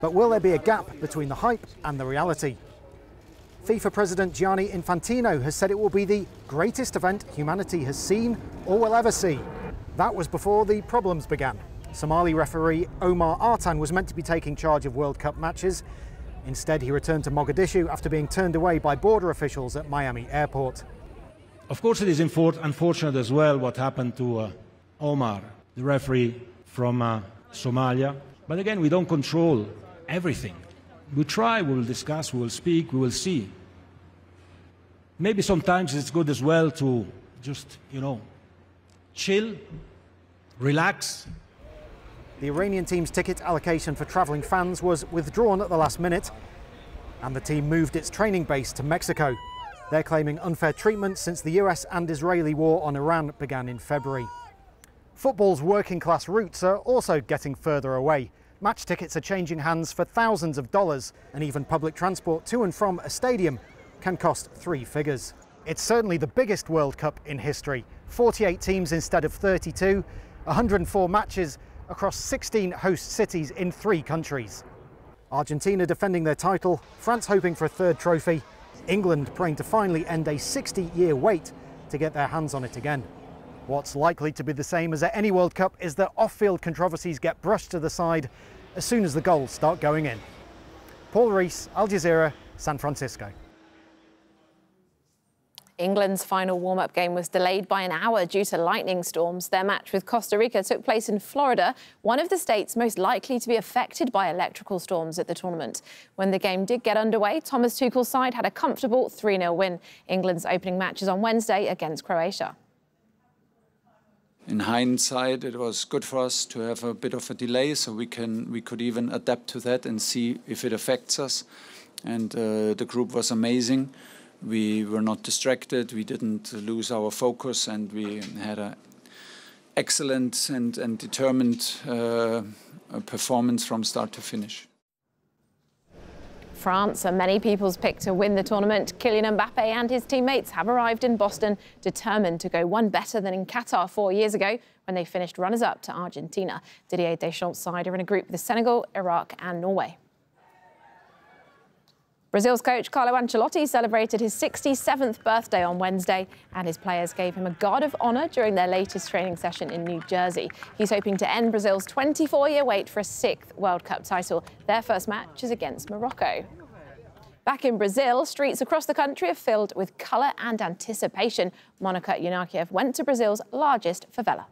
But will there be a gap between the hype and the reality? FIFA President Gianni Infantino has said it will be the greatest event humanity has seen or will ever see. That was before the problems began. Somali referee Omar Artan was meant to be taking charge of World Cup matches. Instead, he returned to Mogadishu after being turned away by border officials at Miami Airport. Of course, it is unfortunate as well what happened to Omar, the referee from Somalia. But again, we don't control everything. We try, we will discuss, we will speak, we will see. Maybe sometimes it's good as well to just, chill, relax. The Iranian team's ticket allocation for travelling fans was withdrawn at the last minute, and the team moved its training base to Mexico. They're claiming unfair treatment since the US and Israeli war on Iran began in February. Football's working-class roots are also getting further away. Match tickets are changing hands for thousands of dollars, and even public transport to and from a stadium can cost 3 figures. It's certainly the biggest World Cup in history. 48 teams instead of 32, 104 matches across 16 host cities in 3 countries. Argentina defending their title, France hoping for a 3rd trophy, England praying to finally end a 60-year wait to get their hands on it again. What's likely to be the same as at any World Cup is that off-field controversies get brushed to the side as soon as the goals start going in. Paul Rees, Al Jazeera, San Francisco. England's final warm-up game was delayed by an hour due to lightning storms. Their match with Costa Rica took place in Florida, one of the states most likely to be affected by electrical storms at the tournament. When the game did get underway, Thomas Tuchel's side had a comfortable 3-0 win. England's opening match is on Wednesday against Croatia. In hindsight, it was good for us to have a bit of a delay, so we could even adapt to that and see if it affects us. And the group was amazing. We were not distracted, we didn't lose our focus, and we had an excellent and determined performance from start to finish. France are many people's pick to win the tournament. Kylian Mbappe and his teammates have arrived in Boston, determined to go one better than in Qatar 4 years ago when they finished runners-up to Argentina. Didier Deschamps' side are in a group with Senegal, Iraq and Norway. Brazil's coach Carlo Ancelotti celebrated his 67th birthday on Wednesday, and his players gave him a guard of honour during their latest training session in New Jersey. He's hoping to end Brazil's 24-year wait for a 6th World Cup title. Their first match is against Morocco. Back in Brazil, streets across the country are filled with colour and anticipation. Monica Yunakiev went to Brazil's largest favela.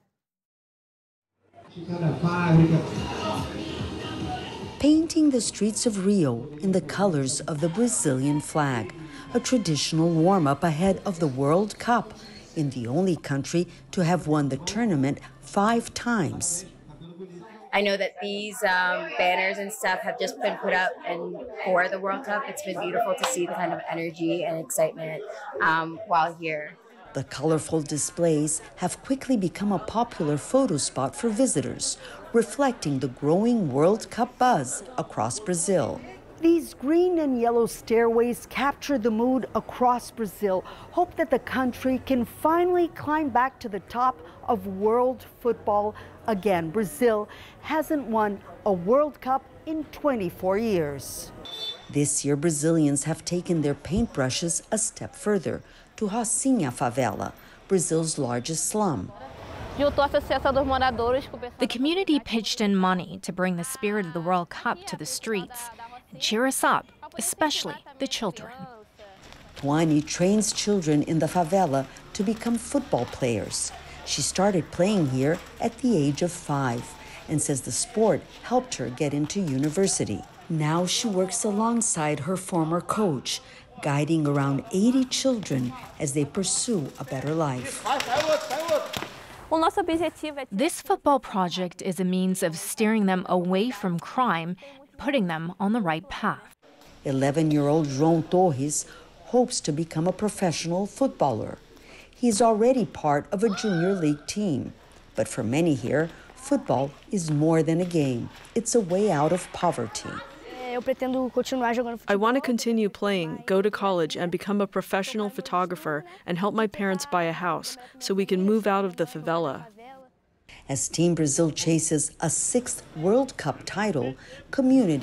Painting the streets of Rio in the colors of the Brazilian flag, a traditional warm-up ahead of the World Cup, in the only country to have won the tournament 5 times. I know that these banners and stuff have just been put up and for the World Cup. It's been beautiful to see the kind of energy and excitement while here. The colorful displays have quickly become a popular photo spot for visitors, reflecting the growing World Cup buzz across Brazil. These green and yellow stairways capture the mood across Brazil. Hope that the country can finally climb back to the top of world football again. Brazil hasn't won a World Cup in 24 years. This year, Brazilians have taken their paintbrushes a step further to Rocinha Favela, Brazil's largest slum. The community pitched in money to bring the spirit of the World Cup to the streets and cheer us up, especially the children. Tuani trains children in the favela to become football players. She started playing here at the age of 5 and says the sport helped her get into university. Now she works alongside her former coach, guiding around 80 children as they pursue a better life. This football project is a means of steering them away from crime, putting them on the right path. 11-year-old João Torres hopes to become a professional footballer. He's already part of a junior league team. But for many here, football is more than a game. It's a way out of poverty. I want to continue playing, go to college, and become a professional photographer and help my parents buy a house so we can move out of the favela. As Team Brazil chases a 6th World Cup title, community